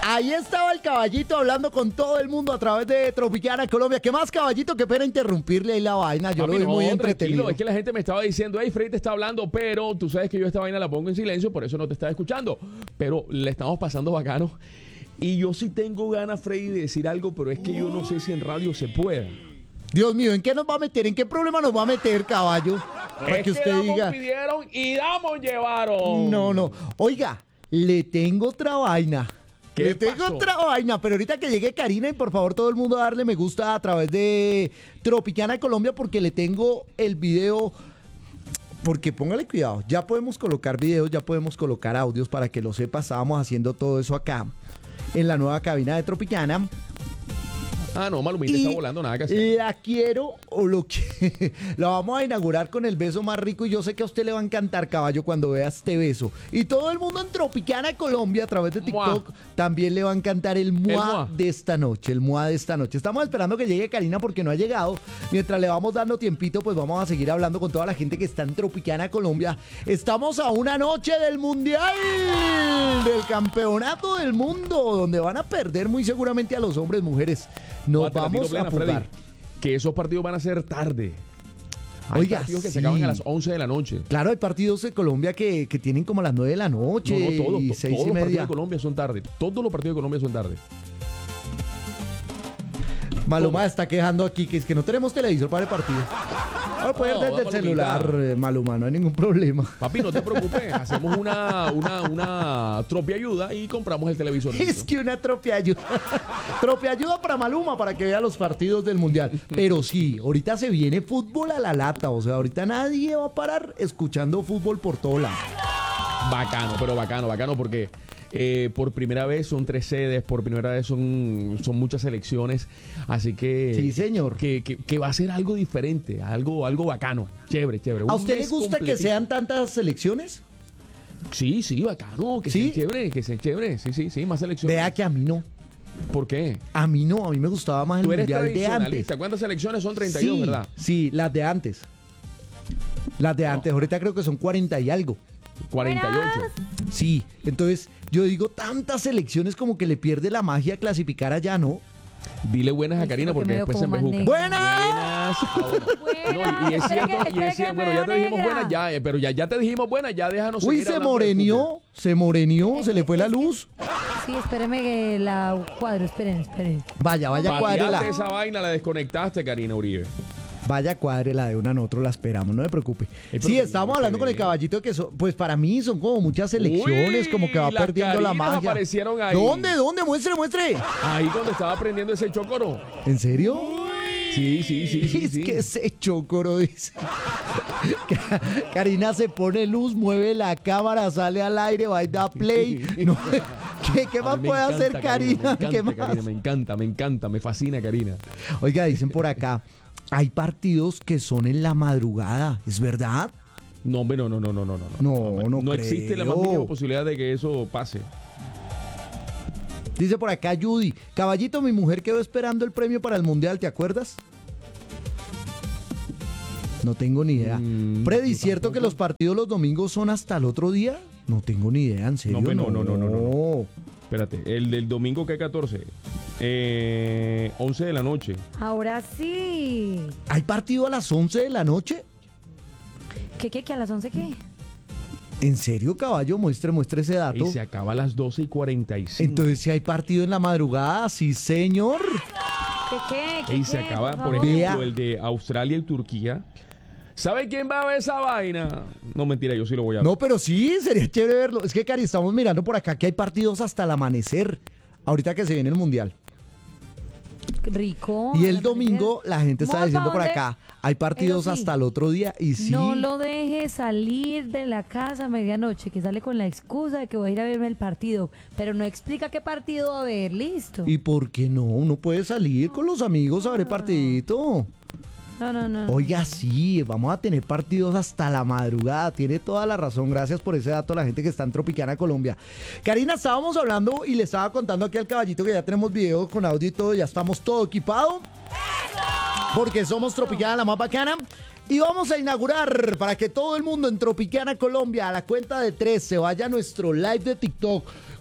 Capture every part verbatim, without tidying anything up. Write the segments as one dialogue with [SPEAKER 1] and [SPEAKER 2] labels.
[SPEAKER 1] Ahí estaba el caballito hablando con todo el mundo a través de Tropicana Colombia. ¿Qué más, caballito? Qué pena interrumpirle ahí la vaina. Yo
[SPEAKER 2] Papi,
[SPEAKER 1] lo vi
[SPEAKER 2] no,
[SPEAKER 1] muy
[SPEAKER 2] tranquilo,
[SPEAKER 1] entretenido.
[SPEAKER 2] es que la gente me estaba diciendo, hey, Freddy te está hablando, pero tú sabes que yo esta vaina la pongo en silencio, por eso no te estaba escuchando. Pero le estamos pasando bacano. Y yo sí tengo ganas, Freddy, de decir algo, pero es que yo no sé si en radio se pueda.
[SPEAKER 1] Dios mío, ¿en qué nos va a meter? ¿En qué problema nos va a meter, caballo? Para
[SPEAKER 2] Es
[SPEAKER 1] que usted
[SPEAKER 2] damos
[SPEAKER 1] diga.
[SPEAKER 2] pidieron y damos llevaron.
[SPEAKER 1] No, no. Oiga, le tengo otra vaina.
[SPEAKER 2] ¿Qué
[SPEAKER 1] Le tengo
[SPEAKER 2] pasó?
[SPEAKER 1] otra vaina, pero ahorita que llegue Karina y por favor todo el mundo a darle me gusta a través de Tropicana Colombia porque le tengo el video. Porque póngale cuidado, ya podemos colocar videos, ya podemos colocar audios para que lo sepa. Estábamos haciendo todo eso acá en la nueva cabina de Tropicana.
[SPEAKER 2] Ah, no, Malumita
[SPEAKER 1] Y
[SPEAKER 2] está volando, nada que hacer.
[SPEAKER 1] la quiero o lo que la vamos a inaugurar con el beso más rico y yo sé que a usted le va a encantar, caballo, cuando vea este beso. Y todo el mundo en Tropicana Colombia a través de TikTok
[SPEAKER 2] Mua.
[SPEAKER 1] también le va a encantar el mua,
[SPEAKER 2] mua.
[SPEAKER 1] de esta noche, el mua de esta noche. Estamos esperando que llegue Karina porque no ha llegado. Mientras le vamos dando tiempito, pues vamos a seguir hablando con toda la gente que está en Tropicana Colombia. Estamos a una noche del Mundial, del Campeonato del Mundo, donde van a perder muy seguramente a los hombres, mujeres. Nos
[SPEAKER 2] Guate,
[SPEAKER 1] vamos
[SPEAKER 2] latino
[SPEAKER 1] a
[SPEAKER 2] plena,
[SPEAKER 1] jugar.
[SPEAKER 2] Freddy, que esos partidos van a ser tarde. Hay
[SPEAKER 1] Oiga,
[SPEAKER 2] partidos que
[SPEAKER 1] sí.
[SPEAKER 2] se acaban a las once de la noche.
[SPEAKER 1] Claro, hay partidos de Colombia que, que tienen como a las nueve de la noche
[SPEAKER 2] No, no, todos,
[SPEAKER 1] y
[SPEAKER 2] to-
[SPEAKER 1] seis
[SPEAKER 2] todos
[SPEAKER 1] y
[SPEAKER 2] los partidos
[SPEAKER 1] media.
[SPEAKER 2] de Colombia son tarde. Todos los partidos de Colombia son tarde.
[SPEAKER 1] Maluma está quejando aquí que es que no tenemos televisor para el partido. Ahora puede
[SPEAKER 2] No,
[SPEAKER 1] ver desde el
[SPEAKER 2] Malumita.
[SPEAKER 1] celular, eh, Maluma, no hay ningún problema.
[SPEAKER 2] Papi, no te preocupes. Hacemos una, una, una tropia ayuda y compramos el televisor.
[SPEAKER 1] Es que una tropia ayuda. Tropia ayuda para Maluma para que vea los partidos del Mundial. Pero sí, ahorita se viene fútbol a la lata. O sea, ahorita nadie va a parar escuchando fútbol por todo lado.
[SPEAKER 2] Bacano, pero bacano, bacano porque eh, por primera vez son tres sedes, por primera vez son, son muchas selecciones, así que
[SPEAKER 1] Sí, señor.
[SPEAKER 2] que, que, que va a ser algo diferente, algo, algo bacano, chévere, chévere.
[SPEAKER 1] ¿A
[SPEAKER 2] Un
[SPEAKER 1] usted le
[SPEAKER 2] mes
[SPEAKER 1] gusta que
[SPEAKER 2] completito.
[SPEAKER 1] sean tantas selecciones?
[SPEAKER 2] Sí, sí, bacano, que
[SPEAKER 1] ¿Sí?
[SPEAKER 2] sea chévere, que sea chévere, sí, sí, sí, más selecciones.
[SPEAKER 1] Vea que a mí no.
[SPEAKER 2] ¿Por qué?
[SPEAKER 1] A mí no, a mí me gustaba más el
[SPEAKER 2] Tú eres
[SPEAKER 1] Mundial de antes.
[SPEAKER 2] tradicionalista, ¿cuántas selecciones son? treinta y dos,
[SPEAKER 1] Sí,
[SPEAKER 2] ¿verdad?
[SPEAKER 1] sí, las de antes. Las de antes, ahorita creo que son cuarenta y algo.
[SPEAKER 2] cuarenta y ocho.
[SPEAKER 1] Sí, entonces yo digo, tantas selecciones como que le pierde la magia clasificar allá, ¿no?
[SPEAKER 2] Dile buenas a
[SPEAKER 3] Ay,
[SPEAKER 2] Karina
[SPEAKER 3] sí, porque
[SPEAKER 2] porque
[SPEAKER 3] me veo
[SPEAKER 2] después se
[SPEAKER 3] como
[SPEAKER 2] envejuca.
[SPEAKER 3] más
[SPEAKER 1] ¡Buenas!
[SPEAKER 2] Buenas. No, y, y es
[SPEAKER 3] Espera
[SPEAKER 2] cierto,
[SPEAKER 3] que-
[SPEAKER 2] y
[SPEAKER 3] espera
[SPEAKER 2] es
[SPEAKER 3] que
[SPEAKER 2] cierto,
[SPEAKER 3] me
[SPEAKER 2] bueno, ya
[SPEAKER 3] veo
[SPEAKER 2] te dijimos
[SPEAKER 3] negra.
[SPEAKER 2] buenas, ya, eh, pero ya, ya te dijimos buenas, ya déjanos
[SPEAKER 1] Uy,
[SPEAKER 2] seguir
[SPEAKER 1] se
[SPEAKER 2] hablando de fútbol.
[SPEAKER 1] morenió, se morenió, se le fue la luz.
[SPEAKER 3] Sí, espéreme que la cuadro, esperen, esperen.
[SPEAKER 1] Vaya, vaya,
[SPEAKER 2] Pateaste
[SPEAKER 1] cuádrela.
[SPEAKER 2] esa vaina, la desconectaste, Karina Uribe.
[SPEAKER 1] Vaya, cuádrela de una, nosotros la esperamos, no se preocupe.
[SPEAKER 2] pero
[SPEAKER 1] Sí,
[SPEAKER 2] que
[SPEAKER 1] estábamos
[SPEAKER 2] no
[SPEAKER 1] hablando
[SPEAKER 2] se
[SPEAKER 1] con el
[SPEAKER 2] ve.
[SPEAKER 1] caballito que son, pues para mí son como muchas selecciones,
[SPEAKER 2] Uy,
[SPEAKER 1] como que va
[SPEAKER 2] las
[SPEAKER 1] perdiendo la
[SPEAKER 2] Karinas
[SPEAKER 1] magia.
[SPEAKER 2] aparecieron ahí.
[SPEAKER 1] ¿Dónde, dónde? Muestre, muestre.
[SPEAKER 2] Ahí cuando estaba aprendiendo ese chocoro.
[SPEAKER 1] ¿En serio?
[SPEAKER 2] Sí, sí, sí, sí,
[SPEAKER 1] Es
[SPEAKER 2] sí.
[SPEAKER 1] que se chocoro, dice. Ca- Karina se pone luz, mueve la cámara, sale al aire, va y da play. No, ¿Qué, qué
[SPEAKER 2] A
[SPEAKER 1] más
[SPEAKER 2] mí me
[SPEAKER 1] puede
[SPEAKER 2] encanta,
[SPEAKER 1] hacer Karina?
[SPEAKER 2] Me
[SPEAKER 1] ¿Qué
[SPEAKER 2] encanta,
[SPEAKER 1] más?
[SPEAKER 2] Karina, me encanta, me encanta, me fascina, Karina.
[SPEAKER 1] Oiga, dicen por acá, hay partidos que son en la madrugada, ¿es verdad?
[SPEAKER 2] No, hombre, no, no, no, no, no.
[SPEAKER 1] No, no
[SPEAKER 2] No existe la más
[SPEAKER 1] creo.
[SPEAKER 2] mínima posibilidad de que eso pase.
[SPEAKER 1] Dice por acá Judy, caballito, mi mujer quedó esperando el premio para el Mundial, ¿te acuerdas? No tengo ni idea.
[SPEAKER 2] Mm,
[SPEAKER 1] Freddy,
[SPEAKER 2] yo
[SPEAKER 1] ¿cierto que
[SPEAKER 2] tampoco.
[SPEAKER 1] los partidos los domingos son hasta el otro día? No tengo ni idea, en serio.
[SPEAKER 2] hombre, no, no, no, no, no. Espérate, el del domingo que catorce, eh, once de la noche.
[SPEAKER 3] Ahora sí.
[SPEAKER 1] ¿Hay partido a las once de la noche?
[SPEAKER 3] ¿Qué, qué, qué? ¿A las once qué?
[SPEAKER 1] ¿En serio, caballo? Muestre, muestre ese dato.
[SPEAKER 2] Y se acaba a las doce y cuarenta y cinco.
[SPEAKER 1] Entonces, si hay partido en la madrugada, sí, señor.
[SPEAKER 3] ¿Qué, qué? ¿Qué,
[SPEAKER 2] Y se
[SPEAKER 3] qué?
[SPEAKER 2] acaba, por
[SPEAKER 3] favor.
[SPEAKER 2] ejemplo,
[SPEAKER 1] Vea.
[SPEAKER 2] el de Australia y Turquía. ¿Sabe quién va a ver esa vaina? No, mentira, yo sí lo voy a ver.
[SPEAKER 1] No, pero sí, sería chévere verlo. Es que, Cari, estamos mirando por acá que hay partidos hasta el amanecer. Ahorita que se viene el Mundial.
[SPEAKER 3] Rico.
[SPEAKER 1] Y el
[SPEAKER 3] al
[SPEAKER 1] domingo, la gente está
[SPEAKER 3] Vamos,
[SPEAKER 1] diciendo por
[SPEAKER 3] ¿pa'
[SPEAKER 1] acá, hay partidos
[SPEAKER 3] Eso sí.
[SPEAKER 1] hasta el otro día. Y sí,
[SPEAKER 3] No lo deje salir de la casa a medianoche, que sale con la excusa de que voy a ir a verme el partido, pero no explica qué partido va a ver, listo.
[SPEAKER 1] ¿y por qué no? Uno puede salir con los amigos a ver el partidito.
[SPEAKER 3] No, no, no.
[SPEAKER 1] Oiga, sí, vamos a tener partidos hasta la madrugada. Tiene toda la razón. Gracias por ese dato a la gente que está en Tropicana, Colombia. Karina, estábamos hablando y le estaba contando aquí al caballito que ya tenemos video con audio y todo. Ya estamos todo equipado. Porque somos Tropicana, la más bacana. Y vamos a inaugurar para que todo el mundo en Tropicana, Colombia, a la cuenta de tres, se vaya a nuestro live de TikTok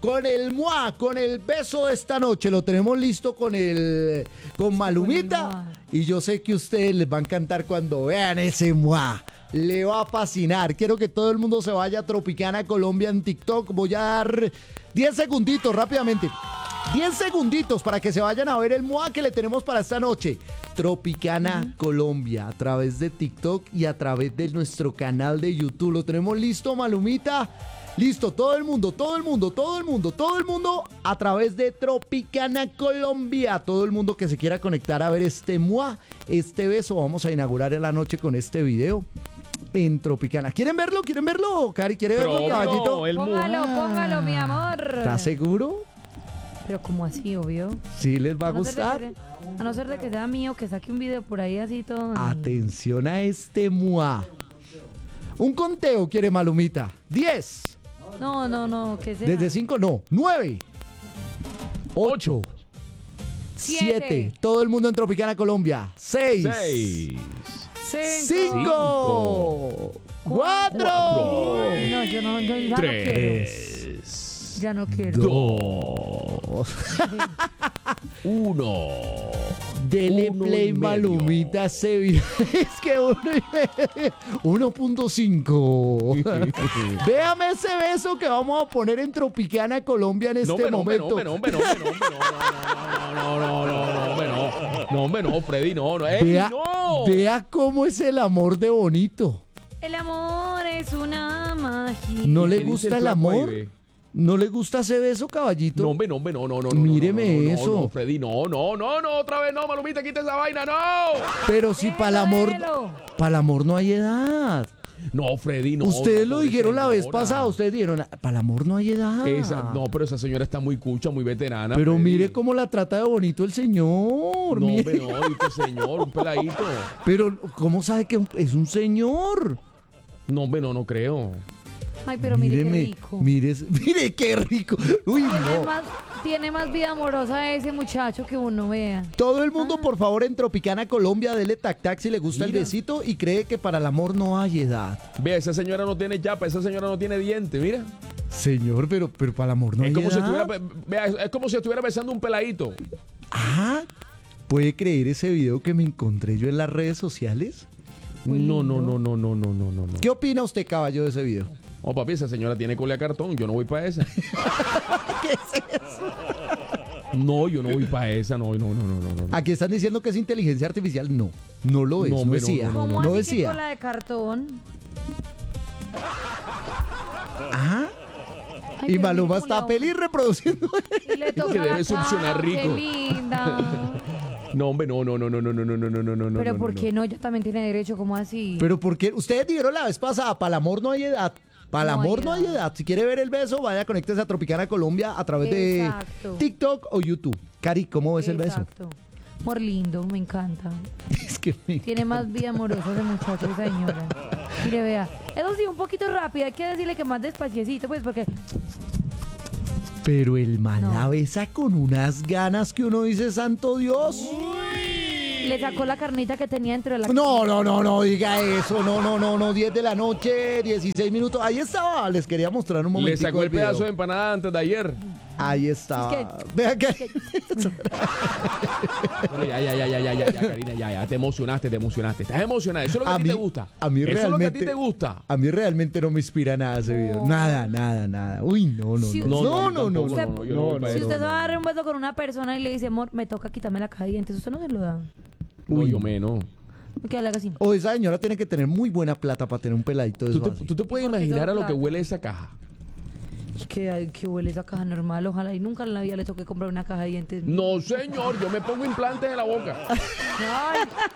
[SPEAKER 1] con el muá, con el beso de esta noche. Lo tenemos listo con el con Malumita.
[SPEAKER 3] Con el muá.
[SPEAKER 1] Y yo sé que a ustedes les va a encantar cuando vean ese muá. Le va a fascinar. Quiero que todo el mundo se vaya a Tropicana Colombia en TikTok. Voy a dar diez segunditos rápidamente. diez segunditos para que se vayan a ver el muá que le tenemos para esta noche. Tropicana uh-huh. Colombia, a través de TikTok y a través de nuestro canal de YouTube. ¿Lo tenemos listo, Malumita? Listo, todo el mundo, todo el mundo, todo el mundo, todo el mundo a través de Tropicana Colombia. Todo el mundo que se quiera conectar a ver este muá, este beso. Vamos a inaugurar en la noche con este video en Tropicana. ¿Quieren verlo? ¿Quieren verlo? Cari, ¿quiere verlo,
[SPEAKER 2] Pero,
[SPEAKER 1] caballito?
[SPEAKER 2] el
[SPEAKER 3] Póngalo,
[SPEAKER 2] muá.
[SPEAKER 3] póngalo, mi amor.
[SPEAKER 1] ¿Estás seguro?
[SPEAKER 3] Pero como así, obvio.
[SPEAKER 1] ¿Sí les va a
[SPEAKER 3] A no ser de
[SPEAKER 1] gustar?
[SPEAKER 3] que- A no ser de que sea mío, que saque un video por ahí así todo.
[SPEAKER 1] Atención a este muá. Un conteo quiere Malumita. diez.
[SPEAKER 3] No, no, no, que sea.
[SPEAKER 1] Desde cinco, no. nueve. ocho.
[SPEAKER 3] Siete.
[SPEAKER 1] siete. Todo el mundo en Tropicana Colombia. seis.
[SPEAKER 2] Seis.
[SPEAKER 1] cinco. cuatro.
[SPEAKER 3] No, yo no, yo ya no quiero.
[SPEAKER 2] Tres.
[SPEAKER 3] Ya no quiero.
[SPEAKER 2] Dos. Uno.
[SPEAKER 1] Dele
[SPEAKER 2] Uno
[SPEAKER 1] play,
[SPEAKER 2] y medio.
[SPEAKER 1] Malumita, ese video. Es que uno y medio. uno punto cinco. Véame ese beso que vamos a poner en Tropicana Colombia en este
[SPEAKER 2] No, hombre, no, hombre, no,
[SPEAKER 1] momento.
[SPEAKER 2] hombre, no, hombre, no, hombre, no, no, no, no, no, no, no, hombre, no. No, hombre, no, Freddy, no, no. ¡Ey,
[SPEAKER 1] Vea,
[SPEAKER 2] no!
[SPEAKER 1] vea cómo es el amor de bonito.
[SPEAKER 3] El amor es una magia.
[SPEAKER 1] ¿No le
[SPEAKER 2] ¿Qué dice
[SPEAKER 1] gusta el
[SPEAKER 2] flaco ahí,
[SPEAKER 1] amor?
[SPEAKER 2] ve?
[SPEAKER 1] ¿No le gusta ese beso, caballito?
[SPEAKER 2] No, hombre, no, hombre, no, no, no. no,
[SPEAKER 1] Míreme
[SPEAKER 2] no, no, no,
[SPEAKER 1] eso.
[SPEAKER 2] No, Freddy, no, no, no, no, otra vez no, Malumita, quita esa vaina, no.
[SPEAKER 1] Pero si para el amor,
[SPEAKER 3] Déjelo.
[SPEAKER 1] para el amor no hay edad.
[SPEAKER 2] No, Freddy, no.
[SPEAKER 1] Ustedes
[SPEAKER 2] no,
[SPEAKER 1] lo dijeron la vez
[SPEAKER 2] señora.
[SPEAKER 1] pasada, ustedes dijeron, para el amor no hay edad.
[SPEAKER 2] Esa, no, pero esa señora está muy cucha, muy veterana.
[SPEAKER 1] Pero
[SPEAKER 2] Freddy.
[SPEAKER 1] mire cómo la trata de bonito el señor.
[SPEAKER 2] No,
[SPEAKER 1] mire.
[SPEAKER 2] hombre, no, este señor, un peladito.
[SPEAKER 1] Pero, ¿cómo sabe que es un señor?
[SPEAKER 2] No, hombre, no, no creo.
[SPEAKER 3] Ay, pero mire
[SPEAKER 1] Míreme,
[SPEAKER 3] qué rico.
[SPEAKER 1] Mire, mire qué rico. Uy,
[SPEAKER 3] Tiene
[SPEAKER 1] no.
[SPEAKER 3] más, tiene más vida amorosa ese muchacho que uno vea.
[SPEAKER 1] Todo el mundo, por favor, en Tropicana Colombia, dele tac tac si le gusta el
[SPEAKER 2] Mira.
[SPEAKER 1] besito y cree que para el amor no hay edad.
[SPEAKER 2] Vea, esa señora no tiene chapa, esa señora no tiene diente, mira.
[SPEAKER 1] Señor, pero, pero para el amor no
[SPEAKER 2] es
[SPEAKER 1] hay
[SPEAKER 2] como si
[SPEAKER 1] edad.
[SPEAKER 2] estuviera, be- vea, es como si estuviera besando un peladito.
[SPEAKER 1] Ah, ¿puede creer ese video que me encontré yo en las redes sociales?
[SPEAKER 2] No, no, no, no, no, no, no, no. no.
[SPEAKER 1] ¿Qué opina usted, caballo, de ese video?
[SPEAKER 2] Oh, papi, esa señora tiene cola de cartón, yo no voy para esa.
[SPEAKER 1] ¿Qué es eso?
[SPEAKER 2] No, yo no voy para esa, no, no, no, no, no, no.
[SPEAKER 1] Aquí están diciendo que es inteligencia artificial. No, no lo es,
[SPEAKER 2] No,
[SPEAKER 1] no,
[SPEAKER 2] hombre, no,
[SPEAKER 1] decía.
[SPEAKER 2] no,
[SPEAKER 1] No,
[SPEAKER 2] no,
[SPEAKER 3] ¿Cómo así que
[SPEAKER 1] decía.
[SPEAKER 3] cola de cartón?
[SPEAKER 1] Ah,
[SPEAKER 3] Ay,
[SPEAKER 1] y
[SPEAKER 3] pero
[SPEAKER 1] Maluma
[SPEAKER 3] mira
[SPEAKER 1] está
[SPEAKER 3] cómo
[SPEAKER 1] feliz reproduciendo.
[SPEAKER 3] la- y le toca
[SPEAKER 2] que
[SPEAKER 3] la
[SPEAKER 2] debe succionar
[SPEAKER 3] cara,
[SPEAKER 2] rico.
[SPEAKER 3] Qué linda.
[SPEAKER 2] No, hombre, no, no, no, no, no, no, no, no, no, no, no.
[SPEAKER 3] Pero
[SPEAKER 2] no,
[SPEAKER 3] ¿por
[SPEAKER 2] no.
[SPEAKER 3] qué no? Ella también tiene derecho, ¿cómo así?
[SPEAKER 1] Pero ¿por qué? Ustedes dijeron la vez pasada, para el amor no hay edad. Para el
[SPEAKER 3] No hay
[SPEAKER 1] amor no hay
[SPEAKER 3] edad.
[SPEAKER 1] edad. Si quiere ver el beso, vaya, conéctese a Tropicana Colombia a través
[SPEAKER 3] Exacto.
[SPEAKER 1] de TikTok o YouTube. Cari, ¿cómo ves el beso?
[SPEAKER 3] Exacto. Amor lindo, me encanta.
[SPEAKER 1] Es que me...
[SPEAKER 3] Tiene más vida amorosa ese muchacho, esa señora. Mire, vea. Eso sí, un poquito rápido. Hay que decirle que más despaciecito, pues, porque...
[SPEAKER 1] Pero el man
[SPEAKER 3] No.
[SPEAKER 1] la besa con unas ganas que uno dice, santo Dios.
[SPEAKER 3] le sacó la carnita que tenía entre la...
[SPEAKER 1] No, no, no, no diga eso. No, no, no, no. diez de la noche, dieciséis minutos. Ahí estaba. Les quería mostrar un momento.
[SPEAKER 2] Le sacó el pedazo de empanada antes de ayer.
[SPEAKER 1] Ahí estaba.
[SPEAKER 3] Es
[SPEAKER 1] Vea que...
[SPEAKER 2] Bueno, ya, ya, ya, ya, ya, ya, ya, Karina, ya, ya, te emocionaste, te emocionaste. Estás emocionada. Eso es lo que a,
[SPEAKER 1] A
[SPEAKER 2] ti
[SPEAKER 1] mí-
[SPEAKER 2] te gusta.
[SPEAKER 1] a mí
[SPEAKER 2] Eso es lo que a
[SPEAKER 1] realmente-
[SPEAKER 2] ti te gusta.
[SPEAKER 1] A mí realmente no me inspira nada ese video. Nada, nada, nada. Uy, no, no,
[SPEAKER 3] Si
[SPEAKER 1] no.
[SPEAKER 3] usted-
[SPEAKER 1] No, no, no.
[SPEAKER 2] tampoco,
[SPEAKER 1] no,
[SPEAKER 2] no, yo no voy
[SPEAKER 1] no,
[SPEAKER 2] para
[SPEAKER 3] Si
[SPEAKER 2] eso.
[SPEAKER 3] usted se va a dar un beso con una persona y le dice, amor, me toca quitarme la caja de dientes, usted no se lo da.
[SPEAKER 2] No,
[SPEAKER 1] Uy.
[SPEAKER 2] yo menos.
[SPEAKER 3] Que le haga así.
[SPEAKER 1] O esa señora tiene que tener muy buena plata para tener un peladito de
[SPEAKER 2] ¿Tú
[SPEAKER 1] eso
[SPEAKER 2] te,
[SPEAKER 1] así.
[SPEAKER 2] tú te puedes
[SPEAKER 3] ¿Por qué
[SPEAKER 2] imaginar a
[SPEAKER 3] solo
[SPEAKER 2] lo que
[SPEAKER 3] plata?
[SPEAKER 2] huele esa caja?
[SPEAKER 3] Que, que huele esa caja normal, ojalá y nunca en la vida le toque comprar una caja de dientes.
[SPEAKER 2] No, señor, yo me pongo implantes en la boca.
[SPEAKER 3] ¡Ay,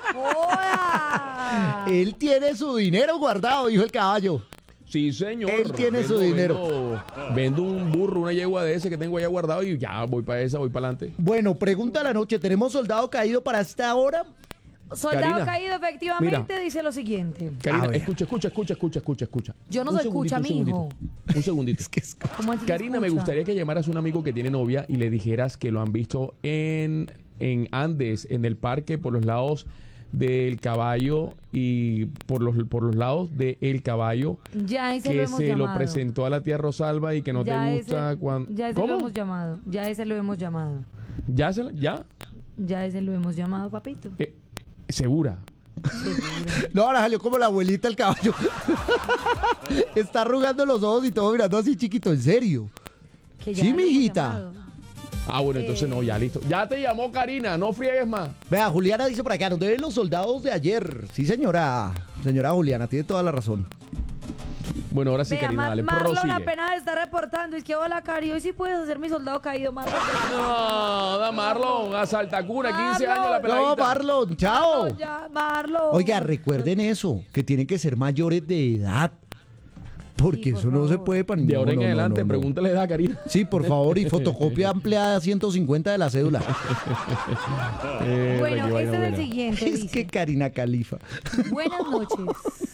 [SPEAKER 3] joda!
[SPEAKER 1] Él tiene su dinero guardado, dijo el caballo.
[SPEAKER 2] Sí, señor.
[SPEAKER 1] Él tiene su dinero.
[SPEAKER 2] Vendo, vendo un burro, una yegua de ese que tengo allá guardado y ya voy para esa, voy para adelante.
[SPEAKER 1] Bueno, pregunta de la noche. ¿Tenemos soldado caído para esta hora?
[SPEAKER 3] Soldado
[SPEAKER 2] Karina,
[SPEAKER 3] caído efectivamente
[SPEAKER 2] mira.
[SPEAKER 3] dice lo siguiente.
[SPEAKER 2] Karina,
[SPEAKER 1] A ver.
[SPEAKER 2] escucha, escucha, escucha, escucha, escucha, escucha.
[SPEAKER 3] Yo no
[SPEAKER 2] Un
[SPEAKER 3] soy
[SPEAKER 2] segundito,
[SPEAKER 3] escucha,
[SPEAKER 2] un
[SPEAKER 3] mijo.
[SPEAKER 2] segundito. Un segundito.
[SPEAKER 1] Es que es...
[SPEAKER 3] ¿Cómo así se
[SPEAKER 2] Karina, me
[SPEAKER 3] escucha?
[SPEAKER 2] gustaría que llamaras a un amigo que tiene novia y le dijeras que lo han visto en, en Andes, en el parque por los lados del caballo y por los, por los lados del caballo
[SPEAKER 3] Ya ese lo
[SPEAKER 2] que
[SPEAKER 3] hemos
[SPEAKER 2] se
[SPEAKER 3] llamado.
[SPEAKER 2] lo presentó a la tía Rosalba y que no
[SPEAKER 3] Ya
[SPEAKER 2] te gusta
[SPEAKER 3] ese-
[SPEAKER 2] cuando...
[SPEAKER 3] Ya ese
[SPEAKER 2] ¿Cómo?
[SPEAKER 3] lo hemos llamado. Ya ese lo hemos llamado.
[SPEAKER 2] ¿Ya? Se, la- ¿Ya?
[SPEAKER 3] Ya ese lo hemos llamado, papito.
[SPEAKER 2] Eh, ¿Segura?
[SPEAKER 1] No, ahora salió como la abuelita el caballo. Está arrugando los ojos y todo mirando así chiquito, en serio.
[SPEAKER 3] Que ya
[SPEAKER 1] Sí,
[SPEAKER 3] lo hemos
[SPEAKER 1] mijita.
[SPEAKER 3] llamado.
[SPEAKER 2] Ah, bueno, entonces no, ya listo. Ya te llamó Karina, no friegues más.
[SPEAKER 1] Vea, Juliana dice por acá, nos deben los soldados de ayer. Sí, señora. Señora Juliana, tiene toda la razón.
[SPEAKER 2] Bueno, ahora sí,
[SPEAKER 3] Vea,
[SPEAKER 2] Karina,
[SPEAKER 3] Mar-
[SPEAKER 2] dale,
[SPEAKER 3] Marlon
[SPEAKER 2] prosigue.
[SPEAKER 3] apenas está reportando. Es que hola, Cari, hoy sí puedes hacer mi soldado caído, Marlon.
[SPEAKER 2] No, da Marlon, a Saltacuna, quince años la
[SPEAKER 3] Marlon.
[SPEAKER 2] peladita.
[SPEAKER 1] No, Marlon, chao.
[SPEAKER 3] Marlon, ya, Marlon.
[SPEAKER 1] Oiga, recuerden eso, que tienen que ser mayores de edad. Porque
[SPEAKER 3] Sí, por
[SPEAKER 1] eso no se
[SPEAKER 3] favor.
[SPEAKER 1] puede para
[SPEAKER 2] De ahora en
[SPEAKER 1] no, no,
[SPEAKER 2] adelante,
[SPEAKER 1] no, no.
[SPEAKER 2] pregúntale edad a Karina.
[SPEAKER 1] Sí, por favor, y fotocopia ampliada ciento cincuenta de la cédula.
[SPEAKER 2] Eh, qué
[SPEAKER 3] Bueno,
[SPEAKER 2] vaina
[SPEAKER 3] este es el
[SPEAKER 2] buena.
[SPEAKER 3] siguiente.
[SPEAKER 1] Es
[SPEAKER 3] dice,
[SPEAKER 1] que Karina Califa.
[SPEAKER 3] buenas noches.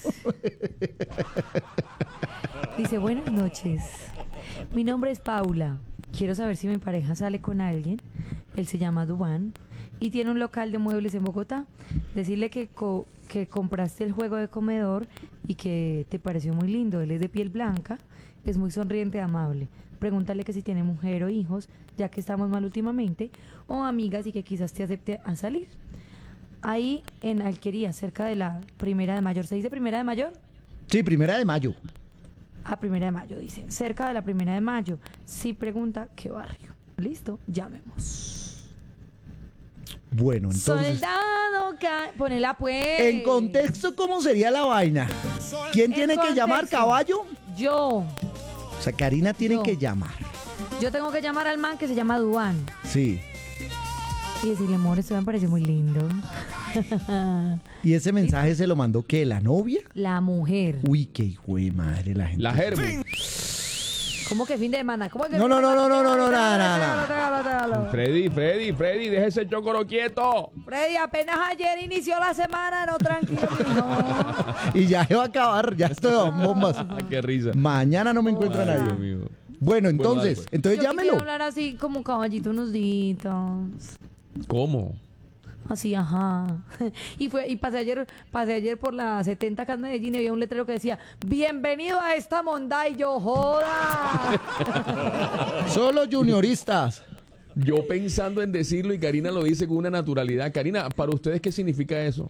[SPEAKER 3] Dice, buenas noches. Mi nombre es Paula. Quiero saber si mi pareja sale con alguien. Él se llama Dubán y tiene un local de muebles en Bogotá. Decirle que, co- que compraste el juego de comedor y que te pareció muy lindo. Él es de piel blanca, es muy sonriente y amable. Pregúntale que si tiene mujer o hijos, ya que estamos mal últimamente, o amigas y que quizás te acepte a salir. Ahí en Alquería, cerca de la Primera de Mayo. ¿Se dice Primera de Mayo?
[SPEAKER 1] Sí, primera de mayo.
[SPEAKER 3] A Primera de Mayo, dice. Cerca de la Primera de Mayo. Si pregunta, ¿qué barrio? Listo, llamemos.
[SPEAKER 1] Bueno, entonces,
[SPEAKER 3] Soldado, ca- ponela pues.
[SPEAKER 1] en contexto, ¿cómo sería la vaina? ¿Quién
[SPEAKER 3] En
[SPEAKER 1] tiene que llamar,
[SPEAKER 3] contexto.
[SPEAKER 1] caballo?
[SPEAKER 3] Yo.
[SPEAKER 1] O sea, Karina tiene
[SPEAKER 3] Yo.
[SPEAKER 1] que llamar.
[SPEAKER 3] Yo tengo que llamar al man que se llama Duan
[SPEAKER 1] Sí.
[SPEAKER 3] y decirle, amor, esto me pareció muy lindo.
[SPEAKER 1] ¿Y ese mensaje se lo mandó qué? ¿La novia?
[SPEAKER 3] La mujer.
[SPEAKER 1] Uy, qué hijo de madre la gente.
[SPEAKER 2] La Germi.
[SPEAKER 3] ¿Cómo que fin de semana? ¿Cómo que
[SPEAKER 1] No,
[SPEAKER 3] fin
[SPEAKER 1] no,
[SPEAKER 3] de
[SPEAKER 1] no,
[SPEAKER 3] semana?
[SPEAKER 1] no, no, no, nada,
[SPEAKER 3] Tégalo,
[SPEAKER 1] nada,
[SPEAKER 3] tégalo, tégalo.
[SPEAKER 2] Freddy, Freddy, Freddy, deja ese chocoro quieto.
[SPEAKER 3] Freddy, apenas ayer inició la semana, no, tranquilo, mijo.
[SPEAKER 1] Y ya se va a acabar, ya estoy en bombas.
[SPEAKER 2] Ah, qué risa.
[SPEAKER 1] Mañana no me encuentra
[SPEAKER 2] Ay,
[SPEAKER 1] nadie.
[SPEAKER 2] Dios mío.
[SPEAKER 1] Bueno,
[SPEAKER 2] Bueno,
[SPEAKER 1] entonces,
[SPEAKER 2] dale, pues.
[SPEAKER 1] entonces
[SPEAKER 3] Yo
[SPEAKER 1] llámelo.
[SPEAKER 3] quisiera hablar así como caballito unos días.
[SPEAKER 2] ¿Cómo?
[SPEAKER 3] Así, ajá. Y fue y pasé ayer, pasé ayer por la setenta acá en Medellín y había un letrero que decía, bienvenido a esta monda y yo joda.
[SPEAKER 1] Solo junioristas.
[SPEAKER 2] Yo pensando en decirlo y Karina lo dice con una naturalidad. Karina, ¿para ustedes qué significa eso?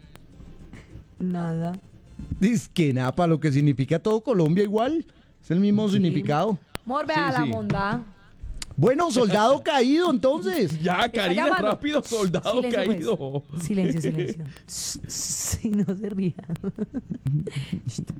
[SPEAKER 3] Nada.
[SPEAKER 1] Dice que nada, para lo que significa todo Colombia igual. Es el mismo significado.
[SPEAKER 3] Morbe
[SPEAKER 2] Sí,
[SPEAKER 3] a la
[SPEAKER 2] sí.
[SPEAKER 3] monda.
[SPEAKER 1] Bueno, soldado caído, entonces.
[SPEAKER 2] Ya, Karina,
[SPEAKER 3] llamando.
[SPEAKER 2] rápido, soldado
[SPEAKER 3] Silencio, pues.
[SPEAKER 2] caído.
[SPEAKER 3] Silencio, silencio. Sí, no se rían.